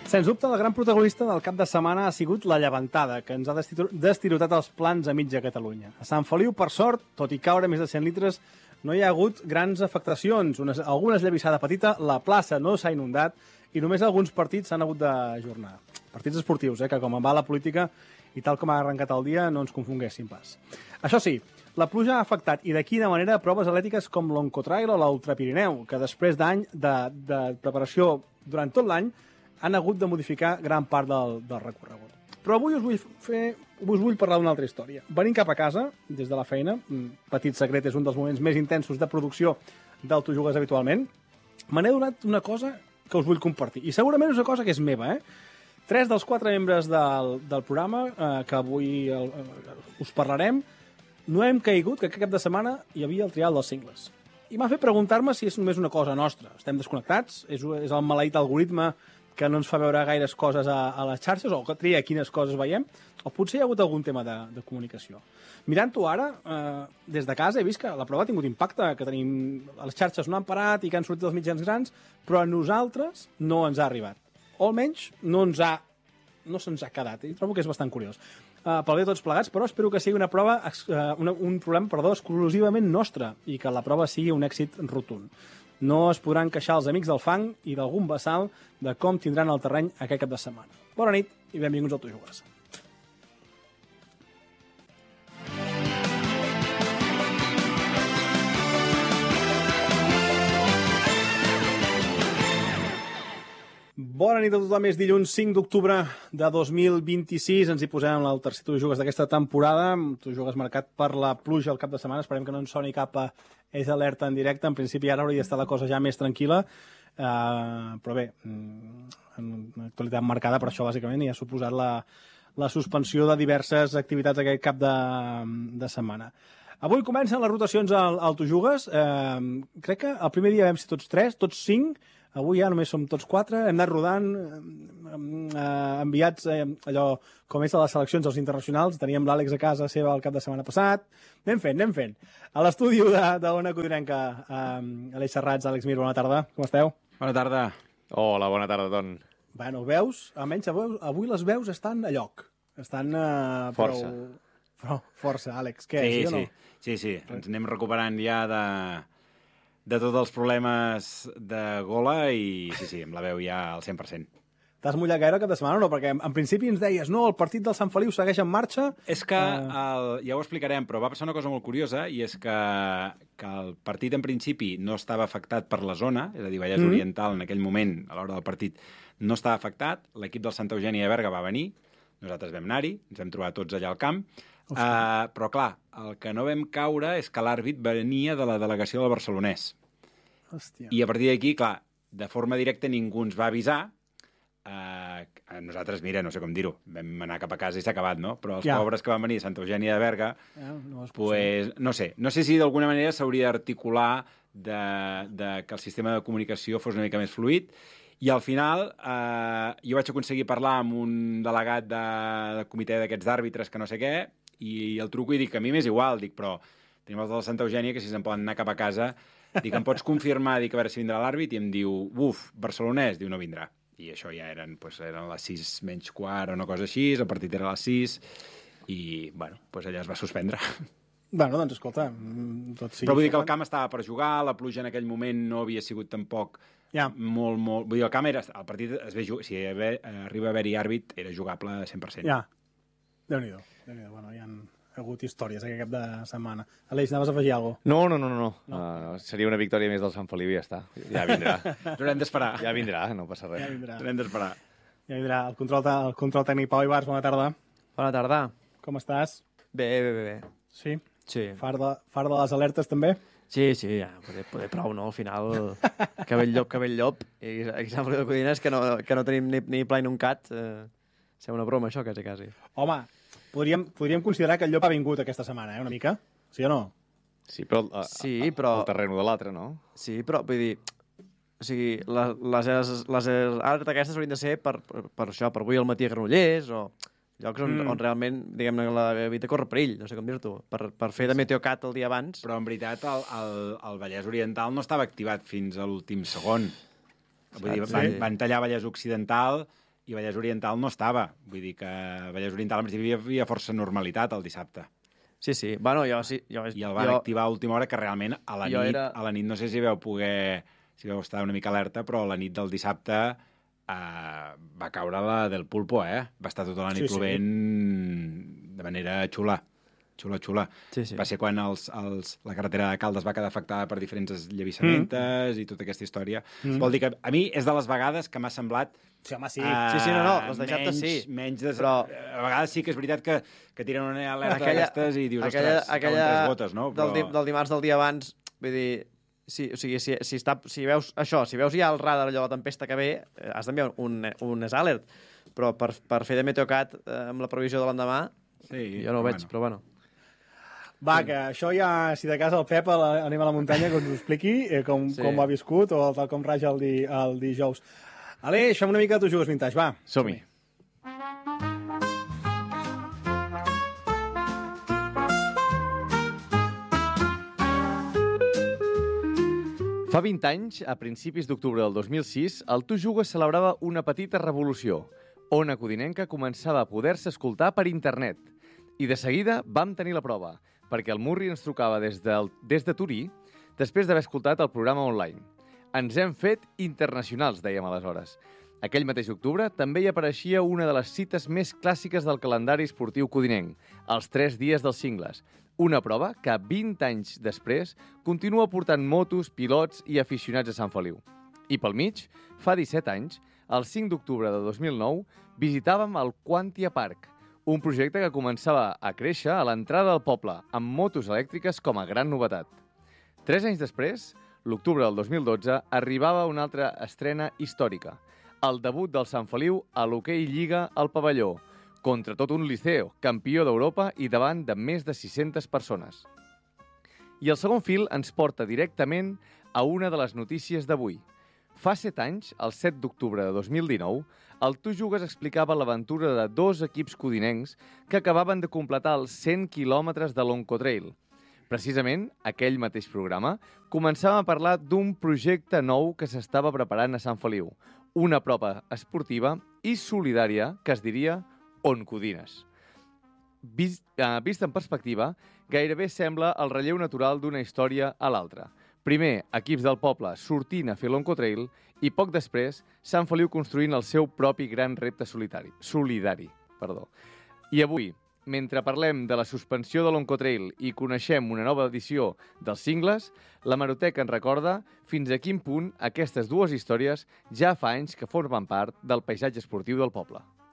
Sens dubte, el gran protagonista del cap de setmana ha sigut la llevantada, que ens ha destirotat els plans a mitja Catalunya. A Sant Feliu, per sort, tot i caure més de 100 litres, no hi ha hagut grans afectacions. Alguna esllavissada petita, la plaça no s'ha inundat i només alguns partits s'han hagut d'ajornar. Partits esportius, que com va la política i tal com ha arrencat el dia, no ens confonguéssim pas. Això sí, la pluja ha afectat, i de quina manera, proves atlètiques com l'Oncotrail o l'Ultrapirineu, que després d'any de preparació durant tot l'any han hagut de modificar gran part del recorregut. Però avui us vull parlar d'una altra història. Venint cap a casa, des de la feina, petit secret, és un dels moments més intensos de producció d'Autojugues habitualment, me n'he donat una cosa que us vull compartir. I segurament és una cosa que és meva, 3 dels 4 membres del programa que avui us parlarem no hem caigut que aquest cap de setmana hi havia el trial dels cingles. I m'ha fet preguntar-me si és només una cosa nostra. Estem desconnectats? És el maleït algoritme que no ens fa veure gaires coses a les xarxes, o que tria quines coses veiem, o potser hi ha hagut algun tema de comunicació. Mirant-ho ara, des de casa, he vist que la prova ha tingut impacte, que les xarxes no han parat i que han sortit els mitjans grans, però a nosaltres no ens ha arribat. O almenys no se'ns ha quedat. I trobo que és bastant curiós. Pel bé de tots plegats, però espero que sigui un problema exclusivament nostre i que la prova sigui un èxit rotund. No es podran queixar els amics del fang i d'algun vessal de com tindran el terreny aquest cap de setmana. Bona nit i benvinguts a Autojugues. Bona nit a tothom, és dilluns 5 d'octubre de 2026, ens hi posem el tercer Autojugues d'aquesta temporada, Autojugues marcat per la pluja al cap de setmana, esperem que no ens soni cap és alerta en directe, en principi ara hauria d'estar la cosa ja més tranquil·la, però bé, en actualitat marcada per això bàsicament, i ha suposat la suspensió de diverses activitats aquest cap de setmana. Avui comencen les rotacions a Autojugues, crec que el primer dia vam ser tots 3, tots 5, avui ja només som tots 4, hem anat rodant, enviats allò com és a les seleccions dels internacionals, teníem l'Àlex a casa seva el cap de setmana passat, anem fent. A l'estudi d'Ona Codinenca, Aleix Serrats, Àlex Mir, bona tarda, com esteu? Bona tarda. Hola, bona tarda, Ton. Bueno, veus, almenys avui les veus estan a lloc, estan força. Força, Àlex, què és, no? Sí, ens anem recuperant ja de tots els problemes de gola i sí, amb la veu ja al 100%. T'has mullat gaire el cap de setmana o no? Perquè en principi ens deies, no, el partit del Sant Feliu segueix en marxa. És que, ja ho explicarem, però va passar una cosa molt curiosa i és que el partit en principi no estava afectat per la zona, és a dir, Vallès Oriental en aquell moment, a l'hora del partit, no estava afectat, l'equip del Santa Eugènia de Berga va venir, nosaltres vam anar-hi, ens vam trobar tots allà al camp, però clar, el que no vam caure és que l'àrbit venia de la delegació del Barcelonès. Hòstia. I a partir d'aquí, clar, de forma directa ningú ens va avisar. Nosaltres, mira, no sé com dir-ho, vam anar cap a casa i s'ha acabat, no? Però els pobres que van venir a Santa Eugènia de Berga, pues, no sé si d'alguna manera s'hauria d'articular que el sistema de comunicació fos una mica més fluid. I al final jo vaig aconseguir parlar amb un delegat de comitè d'aquests d'àrbitres que no sé què, i el truco i dic, a mi m'és igual, dic, però tenim els de la Santa Eugènia que si se'n poden anar cap a casa, dic, em pots confirmar, dic, a veure si vindrà l'àrbit, i em diu, Barcelonès, diu, no vindrà. I això ja eren les 6 menys quart o una cosa així, el partit era a les 6, i, bueno, allà es va suspendre. Bueno, doncs escolta, tot sigui... Però vull dir que el camp estava per jugar, la pluja en aquell moment no havia sigut tampoc molt... Vull dir, el camp era... El partit es ve jugar... Si arriba a haver-hi àrbit, era jugable 100%. Ja, Déu-n'hi-do. Bueno, hi ha hagut històries aquest cap de setmana. Aleix, anaves a afegir alguna cosa? No. Seria una victòria més del Sant Feliu i ja està. Ja vindrà. Haurem d'esperar. Ja vindrà, no passa res. Ja vindrà. Haurem d'esperar. Ja vindrà. El control tècnic Pau Ibars, bona tarda. Bona tarda. Com estàs? Bé. Sí? Sí. Far de les alertes, també? Sí, ja, poder prou, no? Al final, que ve el llop. I aquí Sant Feliu de Codines, que no tenim ni pla ni un cat. Sembla una broma, això, quasi. Home, podríem considerar que el llop ha vingut aquesta setmana, una mica? Sí o no? Sí, però el terreno de l'altre, no? Sí, però vull dir... O sigui, les alertes aquestes haurien de ser per això, per avui al matí a Granollers, o llocs on realment, diguem-ne, la vida corre perill, no sé com dir-t'ho, per fer de meteocat el dia abans. Però en veritat el Vallès Oriental no estava activat fins a l'últim segon. Vull dir, van tallar Vallès Occidental i Vallès Oriental no estava. Vull dir que a Vallès Oriental hi havia força normalitat el dissabte. Sí, sí. Bueno, jo sí. I el van activar a última hora, que realment a la nit no sé si vau estar una mica alerta, però a la nit del dissabte va caure la del Pulpo, Va estar tota la nit plovent de manera xula. Xula. Sí, sí. Va ser quan la carretera de Caldes va quedar afectada per diferents llevissamentes i tota aquesta història. Vol dir que a mi és de les vegades que m'ha semblat... Sí, home, sí. Sí, no, les dissabtes sí. Però a vegades sí que és veritat que tiren una alerta d'aquestes i dius, ostres, cauen 3 gotes, no? Però... Del dimarts del dia abans, vull dir... Si veus això, si veus ja el radar, allò, la tempesta que ve, has d'enviar un alert. Però per fer de Meteocat amb la previsió de l'endemà, jo no ho veig, però bueno. Va, que això ja, si de cas el Pep anem a la muntanya, que ens ho expliqui com ho ha viscut o tal com raja el dijous. Aleix, fem una mica de Tu Jugues Vintage, va. Som-hi. Fa 20 anys, a principis d'octubre del 2006, el Tu Jugues celebrava una petita revolució. Ona Codinenca començava a poder-se escoltar per internet. I de seguida vam tenir la prova, perquè el Murri ens trucava des de Turí, després d'haver escoltat el programa online. Ens hem fet internacionals, dèiem aleshores. Aquell mateix octubre també hi apareixia una de les cites més clàssiques del calendari esportiu codinenc, els 3 dies dels cingles, una prova que 20 anys després continua portant motos, pilots i aficionats a Sant Feliu. I pel mig, fa 17 anys, el 5 d'octubre de 2009, visitàvem el Quantia Park, un projecte que començava a créixer a l'entrada del poble, amb motos elèctriques com a gran novetat. 3 anys després, l'octubre del 2012, arribava una altra estrena històrica, el debut del Sant Feliu a l'Hoquei Lliga al pavelló, contra tot un Liceo, campió d'Europa i davant de més de 600 persones. I el segon fil ens porta directament a una de les notícies d'avui. Fa 7 anys, el 7 d'octubre de 2019, el Tu Jugues explicava l'aventura de 2 equips codinencs que acabaven de completar els 100 quilòmetres de l'Oncotrail. Precisament, aquell mateix programa, començàvem a parlar d'un projecte nou que s'estava preparant a Sant Feliu, una prova esportiva i solidària que es diria Oncodines. Vist en perspectiva, gairebé sembla el relleu natural d'una història a l'altra. Primer, equips del poble sortint a fer l'Oncotrail i poc després, Sant Feliu construint el seu propi gran repte solidari. I avui, mentre parlem de la suspensió de l'Oncotrail i coneixem una nova edició dels cingles, l'hemeroteca ens recorda fins a quin punt aquestes dues històries ja fa anys que formen part del paisatge esportiu del poble.